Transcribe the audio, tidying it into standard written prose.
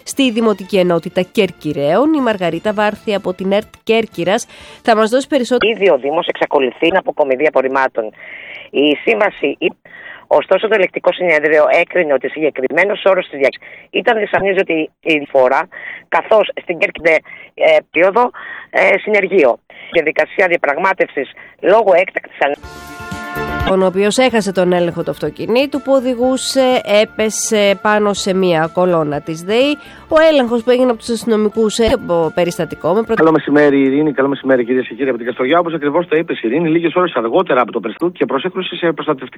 στη Δημοτική Ενότητα Κερκυραίων. Η Μαργαρίτα Βάρθη από την ΕΡΤ Κέρκυρας θα μας δώσει περισσότερο. Ήδη ο Δήμος εξακολουθεί να αποκομιδεί απορριμμάτων. Η σύμβαση. Ωστόσο, το ελεκτικό συνέδριο έκρινε ότι συγκεκριμένος όρος της διακύβευσης ήταν δυσανίζωτη η διαφορά, καθώς στην Κέρκυρη περίοδο συνεργείο. Διαδικασία διαπραγμάτευσης λόγω έκτακτης ο οποίος έχασε τον έλεγχο του αυτοκινήτου που οδηγούσε, έπεσε πάνω σε μια κολόνα της ΔΕΗ. Ο έλεγχος που έγινε από τους αστυνομικούς περιστατικό. Καλό μεσημέρι, Ειρήνη. Καλό μεσημέρι, κυρίες και κύριοι από την Καστοριά. Όπως ακριβώς το είπε η Ειρήνη, λίγες ώρες αργότερα από το περιστατικό και προσέκρουσε σε προστατευτικά